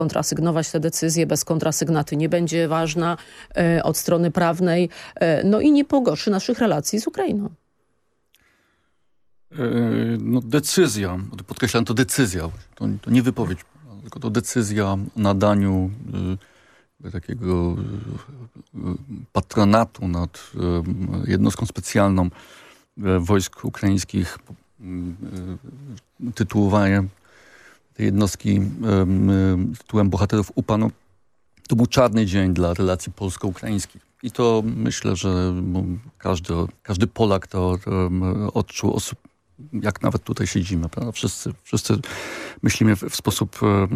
kontrasygnować tę decyzję. Bez kontrasygnaty nie będzie ważna od strony prawnej. No i nie pogorszy naszych relacji z Ukrainą. No decyzja, podkreślam, to decyzja, to nie wypowiedź, tylko to decyzja o nadaniu takiego patronatu nad jednostką specjalną wojsk ukraińskich, tytułowanie tej jednostki tytułem bohaterów UPA, no, to był czarny dzień dla relacji polsko-ukraińskich. I to myślę, że każdy Polak to odczuł, jak nawet tutaj siedzimy, prawda? Wszyscy myślimy w sposób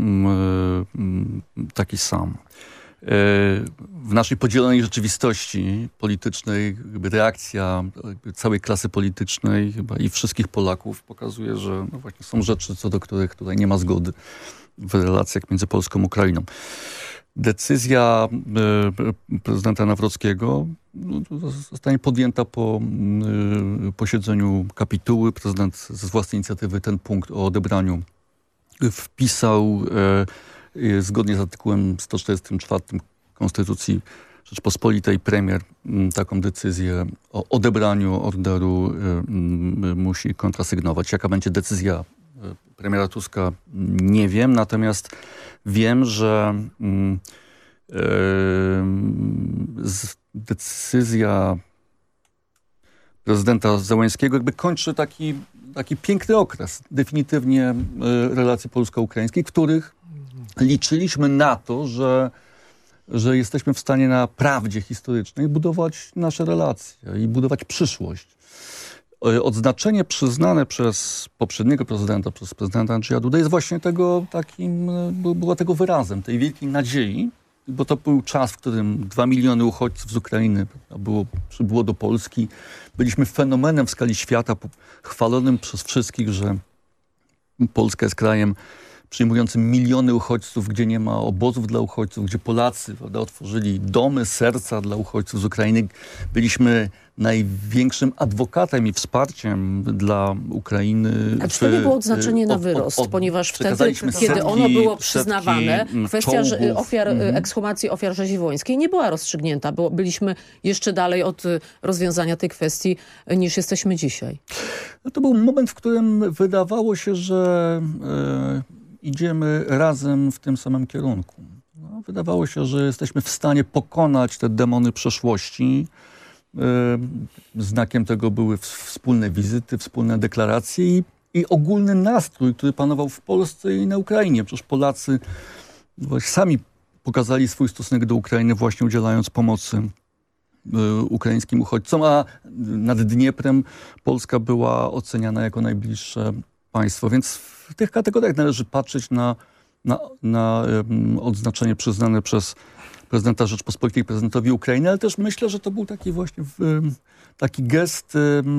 taki sam. W naszej podzielonej rzeczywistości politycznej reakcja całej klasy politycznej chyba i wszystkich Polaków pokazuje, że no właśnie są rzeczy, co do których tutaj nie ma zgody w relacjach między Polską a Ukrainą. Decyzja prezydenta Nawrockiego zostanie podjęta po posiedzeniu kapituły. Prezydent z własnej inicjatywy ten punkt o odebraniu wpisał zgodnie z artykułem 144 Konstytucji Rzeczpospolitej. Premier taką decyzję o odebraniu orderu musi kontrasygnować. Jaka będzie decyzja premiera Tuska, nie wiem. Natomiast wiem, że decyzja prezydenta Zełenskiego jakby kończy taki piękny okres definitywnie relacji polsko-ukraińskich, w których liczyliśmy na to, że jesteśmy w stanie na prawdzie historycznej budować nasze relacje i budować przyszłość. Odznaczenie przyznane przez poprzedniego prezydenta, przez prezydenta Andrzeja Dudę jest właśnie była tego wyrazem, tej wielkiej nadziei, bo to był czas, w którym 2 miliony uchodźców z Ukrainy przybyło do Polski. Byliśmy fenomenem w skali świata, chwalonym przez wszystkich, że Polska jest krajem przyjmującym miliony uchodźców, gdzie nie ma obozów dla uchodźców, gdzie Polacy, prawda, otworzyli domy, serca dla uchodźców z Ukrainy. Byliśmy największym adwokatem i wsparciem dla Ukrainy. A czy to nie było odznaczenie na wyrost? Ponieważ wtedy, kiedy ono było przyznawane, kwestia ekshumacji ofiar rzezi wołyńskiej nie była rozstrzygnięta. Byliśmy jeszcze dalej od rozwiązania tej kwestii, niż jesteśmy dzisiaj. No to był moment, w którym wydawało się, że idziemy razem w tym samym kierunku. No, wydawało się, że jesteśmy w stanie pokonać te demony przeszłości. Znakiem tego były wspólne wizyty, wspólne deklaracje i ogólny nastrój, który panował w Polsce i na Ukrainie. Przecież Polacy sami pokazali swój stosunek do Ukrainy, właśnie udzielając pomocy ukraińskim uchodźcom, a nad Dnieprem Polska była oceniana jako najbliższe państwo. Więc w tych kategoriach należy patrzeć na odznaczenie przyznane przez prezydenta Rzeczpospolitej, prezydentowi Ukrainy, ale też myślę, że to był taki właśnie taki gest,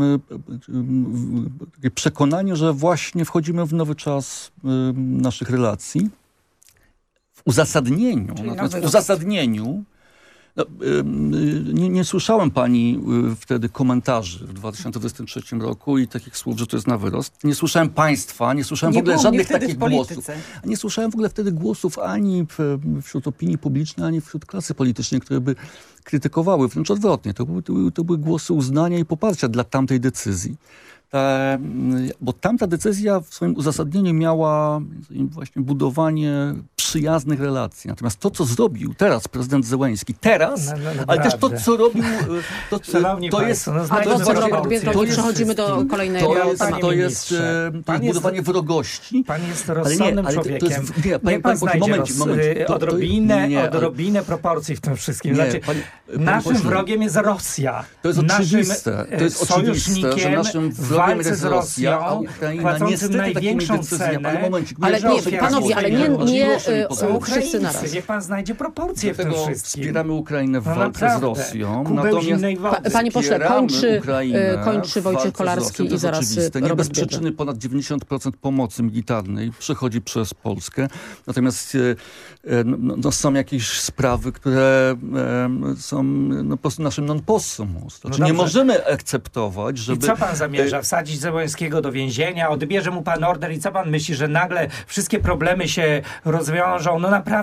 takie przekonanie, że właśnie wchodzimy w nowy czas naszych relacji. W uzasadnieniu no, nie słyszałem pani wtedy komentarzy w 2023 roku i takich słów, że to jest na wyrost. Nie słyszałem państwa, nie słyszałem w ogóle żadnych takich głosów. Nie słyszałem w ogóle wtedy głosów ani wśród opinii publicznej, ani wśród klasy politycznej, które by krytykowały. Wręcz odwrotnie. To były głosy uznania i poparcia dla tamtej decyzji. Bo tamta decyzja w swoim uzasadnieniu miała właśnie budowanie przyjaznych relacji. Natomiast to, co zrobił teraz prezydent Zełenski, ale też to, co robił, przechodzimy do kolejnego tematu. To jest budowanie wrogości. Pan jest rozsądnym człowiekiem. Niech pan znajdzie odrobinę proporcji w tym wszystkim. Naszym wrogiem jest Rosja. To jest oczywiste. To jest oczywiste, że naszym wrogiem jest Rosja, a Ukraina niestety największą cenę. Ale nie, panowie, ale nie wszyscy naraz. Niech pan znajdzie proporcje w tym wszystkim. Wspieramy Ukrainę w walce z Rosją. Natomiast panie pośle, kończy Wojciech Kolarski i zaraz nie bez przyczyny ponad 90% pomocy militarnej przechodzi przez Polskę. Natomiast są jakieś sprawy, które są po prostu naszym non possumus. Znaczy, nie możemy akceptować, żeby... I co pan zamierza? Wsadzić Zełenskiego do więzienia? Odbierze mu pan order i co pan myśli, że nagle wszystkie problemy się rozwiążą? No naprawdę.